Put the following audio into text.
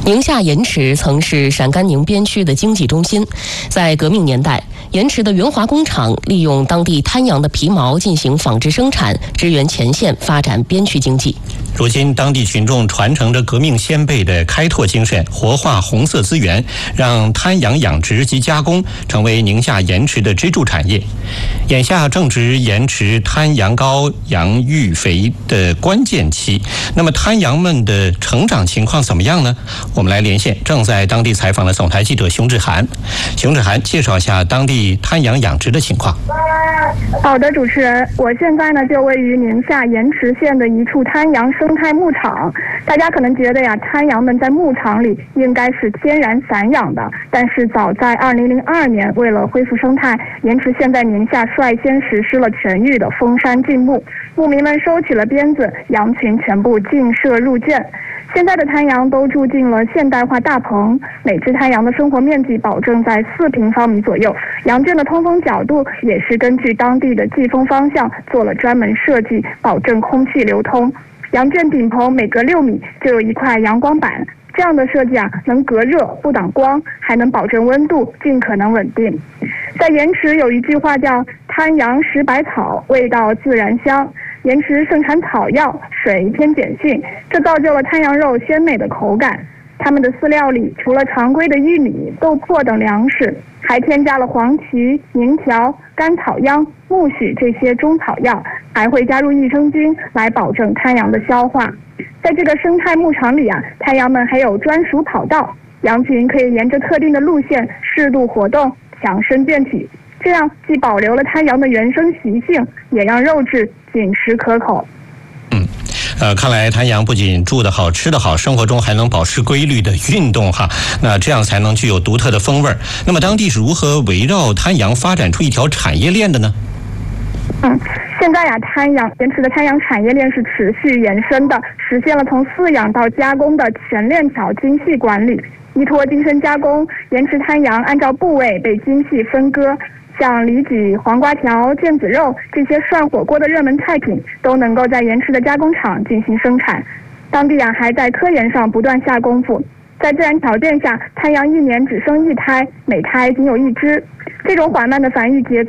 宁夏盐池曾是陕甘宁边区的经济中心，在革命年代，盐池的元华工厂利用当地滩羊的皮毛进行纺织生产，支援前线发展边区经济。 如今，当地群众传承着革命先辈的开拓精神，活化红色资源，让滩羊养殖及加工成为宁夏盐池的支柱产业。眼下正值盐池滩羊羔、羊育肥的关键期，那么滩羊们的成长情况怎么样呢？我们来连线正在当地采访的总台记者熊志涵。熊志涵介绍一下当地滩羊养殖的情况。 好的，主持人，我现在呢就位于宁夏盐池县的一处滩羊生态牧场。大家可能觉得呀，滩羊们在牧场里应该是天然散养的，但是早在2002年，为了恢复生态，盐池县在宁夏率先实施了全域的封山禁牧，牧民们收起了鞭子，羊群全部禁舍入圈。现在的滩羊都住进了现代化大棚，每只滩羊的生活面积保证在4平方米左右，羊圈的通风角度也是根据当地的季风方向做了专门设计，保证空气流通。羊圈顶棚每隔6米就有一块阳光板，这样的设计能隔热不挡光，还能保证温度尽可能稳定。在盐池有一句话叫滩羊食百草，味道自然香。盐池盛产草药，水偏碱性，这造就了滩羊肉鲜美的口感。它们的饲料里除了常规的玉米、豆粕等粮食，还添加了黄芪、宁条、甘草秧、苜蓿这些中草药，还会加入益生菌来保证滩羊的消化。在这个生态牧场里滩羊们还有专属跑道，羊群可以沿着特定的路线适度活动，强身健体。这样既保留了滩羊的原生习性，也让肉质紧实可口。 看来滩羊不仅住得好、吃得好，生活中还能保持规律的运动哈，那这样才能具有独特的风味。那么当地是如何围绕滩羊发展出一条产业链的呢？ 现在盐池的滩羊产业链是持续延伸的，实现了从饲养到加工的全链条精细管理。依托精深加工，盐池滩羊按照部位被精细分割，像里脊、黄瓜条、腱子肉这些涮火锅的热门菜品，都能够在盐池的加工厂进行生产。当地还在科研上不断下功夫。在自然条件下，滩羊1年只生1胎，每胎仅有1只。这种缓慢的繁育节